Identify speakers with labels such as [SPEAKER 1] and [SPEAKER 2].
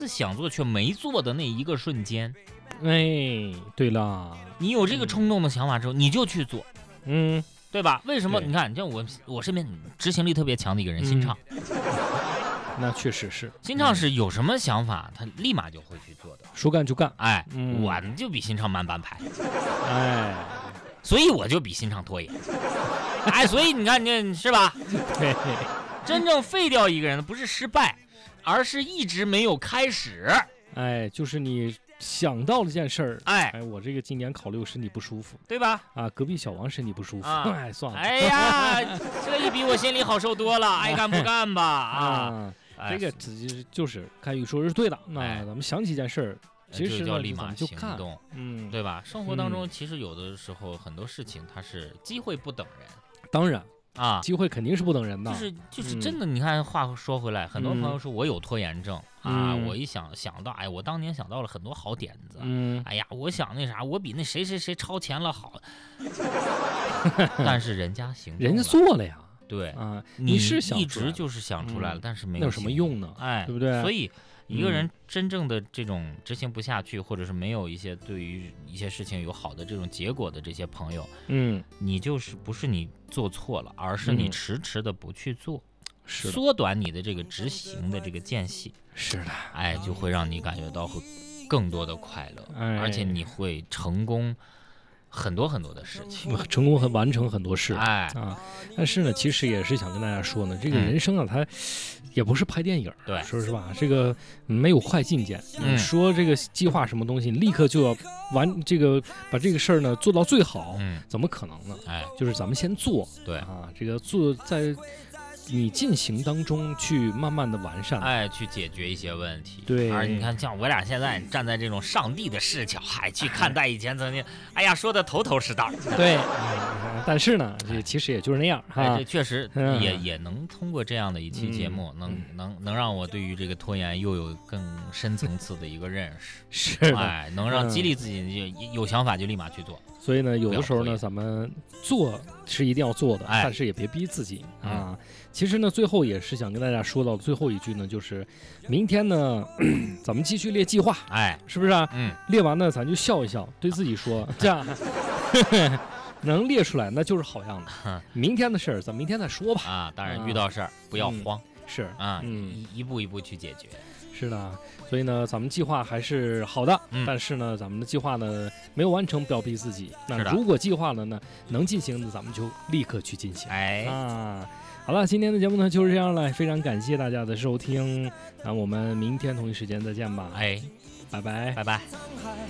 [SPEAKER 1] 想做却没做的那一个瞬间，
[SPEAKER 2] 哎，对了，
[SPEAKER 1] 你有这个冲动的想法之后，你就去做，对吧？为什么？
[SPEAKER 2] 对
[SPEAKER 1] 你看，像我身边执行力特别强的一个人，新畅，
[SPEAKER 2] 那确实是，
[SPEAKER 1] 新畅是有什么想法，他立马就会去做的，
[SPEAKER 2] 说干就干，
[SPEAKER 1] 哎，我就比新畅慢半拍，
[SPEAKER 2] 哎，
[SPEAKER 1] 所以我就比新畅拖延，哎，所以你看，你是吧？
[SPEAKER 2] 嘿嘿，
[SPEAKER 1] 真正废掉一个人的不是失败，而是一直没有开始。
[SPEAKER 2] 哎，就是你想到了一件事儿，
[SPEAKER 1] 哎，
[SPEAKER 2] 我这个今年考虑我身体不舒服，
[SPEAKER 1] 对吧？
[SPEAKER 2] 啊，隔壁小王身体不舒服，哎，算了，
[SPEAKER 1] 哎呀，这一比我心里好受多了，爱干不干吧？
[SPEAKER 2] 啊，这个就是看玉说是对的。那咱们想起一件事儿，其实
[SPEAKER 1] 叫立马
[SPEAKER 2] 就
[SPEAKER 1] 行动，
[SPEAKER 2] 对
[SPEAKER 1] 吧？生活当中其实有的时候很多事情它是机会不等人，
[SPEAKER 2] 当然
[SPEAKER 1] 啊，
[SPEAKER 2] 机会肯定是不等人的，
[SPEAKER 1] 就是真的。你看话说回来，很多朋友说我有拖延症啊，我一想到，哎，我当年想到了很多好点子，哎呀，我想那啥，我比那谁超前了好，但是人家行动了，
[SPEAKER 2] 人家做了呀。
[SPEAKER 1] 对
[SPEAKER 2] 啊，
[SPEAKER 1] 你
[SPEAKER 2] 是想
[SPEAKER 1] 一直就是想出来了，但是没
[SPEAKER 2] 有什么用呢？
[SPEAKER 1] 哎，
[SPEAKER 2] 对不对？
[SPEAKER 1] 所以一个人真正的这种执行不下去，或者是没有一些对于一些事情有好的这种结果的这些朋友，你就是不是你做错了，而是你迟迟的不去做，缩短你的这个执行的这个间隙。
[SPEAKER 2] 是的，
[SPEAKER 1] 哎，就会让你感觉到会更多的快乐，而且你会成功很多很多的事情，
[SPEAKER 2] 成功完成很多事，
[SPEAKER 1] 哎
[SPEAKER 2] 啊，但是呢，其实也是想跟大家说呢，这个人生啊，它也不是拍电影，
[SPEAKER 1] 对，
[SPEAKER 2] 说实话，这个没有坏境界。你说这个计划什么东西，你立刻就要把这个事儿呢做到最好，怎么可能呢？
[SPEAKER 1] 哎，
[SPEAKER 2] 就是咱们先做，
[SPEAKER 1] 对
[SPEAKER 2] 啊，这个做在你进行当中去慢慢的完善，
[SPEAKER 1] 哎，去解决一些问题。
[SPEAKER 2] 对，
[SPEAKER 1] 而你看，像我俩现在站在这种上帝的视角，还去看待以前曾经，哎呀，说的头头是道。
[SPEAKER 2] 对，但是呢，这其实也就是那样哈。
[SPEAKER 1] 这确实也能通过这样的一期节目，能让我对于这个拖延又有更深层次的一个认识。
[SPEAKER 2] 是的，
[SPEAKER 1] 哎，能让激励自己，有想法就立马去做。
[SPEAKER 2] 所以呢，有的时候呢，咱们做是一定要做的，但是也别逼自己啊。其实呢，最后也是想跟大家说到最后一句呢，就是明天呢，咱们继续列计划，
[SPEAKER 1] 哎，
[SPEAKER 2] 是不是啊？列完呢，咱就笑一笑，对自己说，这样能列出来，那就是好样的。明天的事儿，咱明天再说吧。
[SPEAKER 1] 啊，当然遇到事儿不要慌，
[SPEAKER 2] 是
[SPEAKER 1] 啊，一步一步去解决。
[SPEAKER 2] 是的，所以呢，咱们计划还是好的，但是呢，咱们的计划呢没有完成，不要逼自己。那如果计划了呢，能进行的，咱们就立刻去进行。
[SPEAKER 1] 哎
[SPEAKER 2] 啊，好了，今天的节目呢就是这样了，非常感谢大家的收听，那我们明天同一时间再见吧。
[SPEAKER 1] 哎，
[SPEAKER 2] 拜拜，
[SPEAKER 1] 拜拜。